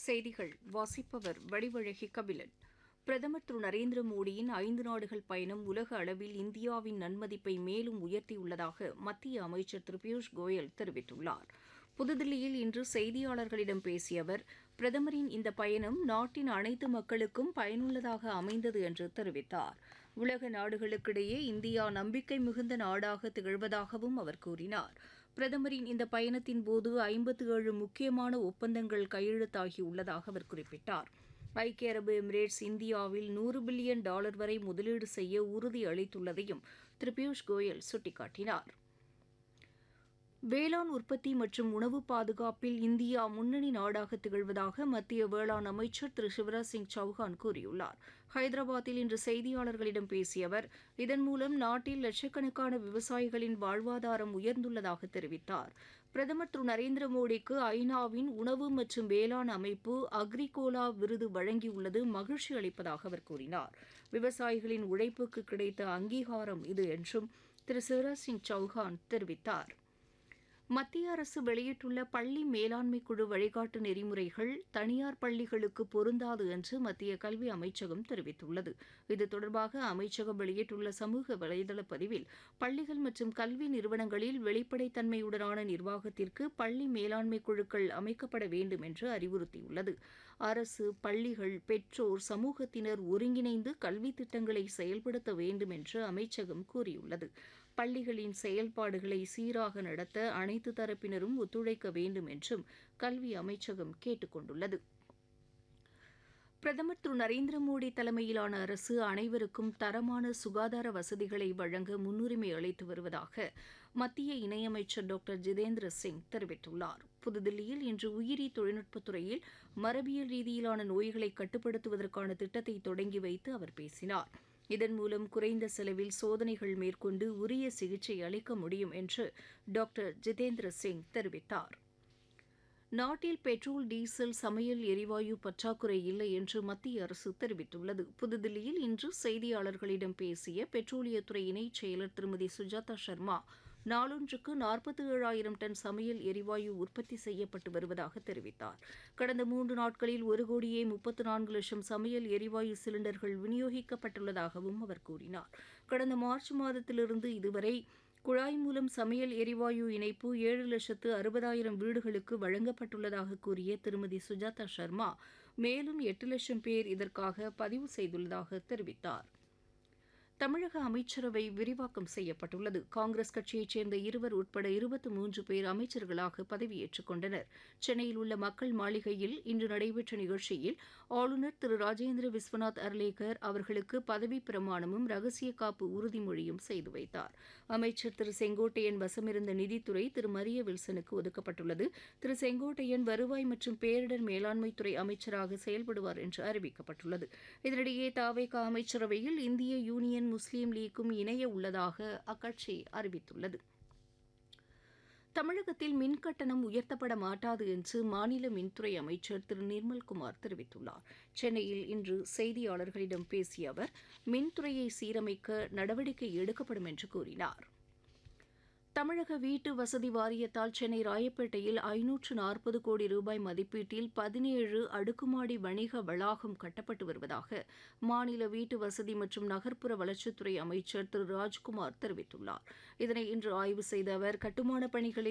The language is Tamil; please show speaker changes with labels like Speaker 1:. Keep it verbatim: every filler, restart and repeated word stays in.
Speaker 1: செய்திகள் வாசிப்பவர் வடிவழகி கபிலன். பிரதமர் திரு நரேந்திர மோடியின் ஐந்து நாடுகள் பயணம் உலக அளவில் இந்தியாவின் நன்மதிப்பை மேலும் உயர்த்தியுள்ளதாக மத்திய அமைச்சர் திரு பியூஷ் கோயல் தெரிவித்துள்ளார். புதுதில்லியில் இன்று செய்தியாளர்களிடம் பேசிய அவர், பிரதமரின் இந்த பயணம் நாட்டின் அனைத்து மக்களுக்கும் பயனுள்ளதாக அமைந்தது என்று தெரிவித்தார். உலக நாடுகளுக்கிடையே இந்தியா நம்பிக்கை மிகுந்த நாடாக திகழ்வதாகவும் அவர் கூறினார். பிரதமரின் இந்த பயணத்தின்போது ஐம்பத்து ஏழு முக்கியமான ஒப்பந்தங்கள் கையெழுத்தாகியுள்ளதாக அவர் குறிப்பிட்டார். ஐக்கிய அரபு எமிரேட்ஸ் இந்தியாவில் நூறு பில்லியன் டாலர் வரை முதலீடு செய்ய உறுதி அளித்துள்ளதையும் திரு பியூஷ் கோயல் சுட்டிக்காட்டினார். வேளாண் உற்பத்தி மற்றும் உணவு பாதுகாப்பில் இந்தியா முன்னணி நாடாக திகழ்வதாக மத்திய வேளாண் அமைச்சர் திரு சிவராஜ் சிங் சௌஹான் கூறியுள்ளார். ஹைதராபாத்தில் இன்று செய்தியாளர்களிடம் பேசிய அவர், இதன் மூலம் நாட்டில் லட்சக்கணக்கான விவசாயிகளின் வாழ்வாதாரம் உயர்ந்துள்ளதாக தெரிவித்தார். பிரதமர் திரு நரேந்திர மோடிக்கு ஐநாவின் உணவு மற்றும் வேளாண் அமைப்பு அக்ரிகோலா விருது வழங்கியுள்ளது மகிழ்ச்சி அளிப்பதாக அவர் கூறினார். விவசாயிகளின் உழைப்புக்கு கிடைத்த அங்கீகாரம் இது என்றும் திரு சிவராஜ் சிங் சௌஹான் தெரிவித்தார். மத்திய அரசு வெளியிட்டுள்ள பள்ளி மேலாண்மை குழு வழிகாட்டு நெறிமுறைகள் தனியார் பள்ளிகளுக்கு பொருந்தாது என்று மத்திய கல்வி அமைச்சகம் தெரிவித்துள்ளது. இது தொடர்பாக அமைச்சகம் வெளியிட்டுள்ள சமூக வலைதள பதிவில், பள்ளிகள் மற்றும் கல்வி நிறுவனங்களில் வெளிப்படைத்தன்மையுடனான நிர்வாகத்திற்கு பள்ளி மேலாண்மை குழுக்கள் அமைக்கப்பட வேண்டும் என்று அறிவுறுத்தியுள்ளது. அரசு, பள்ளிகள், பெற்றோர், சமூகத்தினர் ஒருங்கிணைந்து கல்வி திட்டங்களை செயல்படுத்த வேண்டும் என்று அமைச்சகம் கூறியுள்ளது. பள்ளிகளின் செயல்பாடுகளை சீராக நடத்த அனைத்து தரப்பினரும் ஒத்துழைக்க வேண்டும் என்றும் கல்வி அமைச்சகம் கேட்டுக் கொண்டுள்ளது. பிரதமர் திரு நரேந்திர மோடி தலைமையிலான அரசு அனைவருக்கும் தரமான சுகாதார வசதிகளை வழங்க முன்னுரிமை அளித்து வருவதாக மத்திய இணையமைச்சர் டாக்டர் ஜிதேந்திர சிங் தெரிவித்துள்ளார். புதுதில்லியில் இன்று உயிரி தொழில்நுட்பத்துறையில் மரபியல் ரீதியிலான நோய்களை கட்டுப்படுத்துவதற்கான திட்டத்தை தொடங்கி வைத்து அவர் பேசினார். இதன் மூலம் குறைந்த செலவில் சோதனைகள் மேற்கொண்டு உரிய சிகிச்சை அளிக்க முடியும் என்று டாக்டர் ஜிதேந்திர சிங் தெரிவித்தார். நாட்டில் பெட்ரோல், டீசல், சமையல் எரிவாயு பற்றாக்குறை இல்லை என்று மத்திய அரசு தெரிவித்துள்ளது. புதுதில்லியில் இன்று செய்தியாளர்களிடம் பேசிய பெட்ரோலியத்துறை இணைச் செயலர் திருமதி சுஜாதா சர்மா, நாளொன்றுக்கு நாற்பத்தி ஏழாயிரம் டன் சமையல் எரிவாயு உற்பத்தி செய்யப்பட்டு வருவதாக தெரிவித்தார். கடந்த மூன்று நாட்களில் ஒரு கோடியே முப்பத்து நான்கு லட்சம் சமையல் எரிவாயு சிலிண்டர்கள் விநியோகிக்கப்பட்டுள்ளதாகவும் அவர் கூறினார். கடந்த மார்ச் மாதத்திலிருந்து இதுவரை குழாய் மூலம் சமையல் எரிவாயு இணைப்பு ஏழு லட்சத்து அறுபதாயிரம் வீடுகளுக்கு வழங்கப்பட்டுள்ளதாக கூறிய திருமதி சுஜாதா சர்மா, மேலும் எட்டு லட்சம் பேர் இதற்காக பதிவு செய்துள்ளதாக தெரிவித்தார். தமிழக அமைச்சரவை விரிவாக்கம் செய்யப்பட்டுள்ளது. காங்கிரஸ் கட்சியைச் சேர்ந்த இருவர் உட்பட இருபத்தி மூன்று பேர் அமைச்சர்களாக பதவியேற்றுக் கொண்டனர். சென்னையில் உள்ள மக்கள் மாளிகையில் இன்று நடைபெற்ற நிகழ்ச்சியில் ஆளுநர் திரு ராஜேந்திர விஸ்வநாத் அர்லேக்கர் அவர்களுக்கு பதவி பிரமாணமும் ரகசிய காப்பு உறுதிமொழியும் செய்து வைத்தார். அமைச்சர் திரு செங்கோட்டையன் வசமிருந்த நிதித்துறை திரு மரிய வில்சனுக்கு ஒதுக்கப்பட்டுள்ளது. திரு செங்கோட்டையன் வருவாய் மற்றும் பேரிடர் மேலாண்மைத்துறை அமைச்சராக செயல்படுவார் என்று அறிவிக்கப்பட்டுள்ளது. இதனிடையே தவேக அமைச்சரவையில் இந்திய யூனியன் முஸ்லீம் லீக்கும் இணைய உள்ளதாக அக்கட்சி அறிவித்துள்ளது. தமிழகத்தில் மின்கட்டணம் உயர்த்தப்பட மாட்டாது என்று மாநில மின்துறை அமைச்சர் திரு நிர்மல்குமார் தெரிவித்துள்ளார். சென்னையில் இன்று செய்தியாளர்களிடம் பேசிய அவர், மின்துறையை சீரமைக்க நடவடிக்கை எடுக்கப்படும் என்று கூறினார். தமிழக வீட்டு வசதி வாரியத்தால் சென்னை ராயப்பேட்டையில் ஐநூற்று நாற்பது கோடி ரூபாய் மதிப்பீட்டில் பதினேழு அடுக்குமாடி வணிக வளாகம் கட்டப்பட்டு வருவதாக மாநில வீட்டு வசதி மற்றும் நகர்ப்புற வளர்ச்சித்துறை அமைச்சர் திரு ராஜ்குமார் தெரிவித்துள்ளார். இதனை இன்று ஆய்வு செய்த அவர், கட்டுமானப் பணிகளில்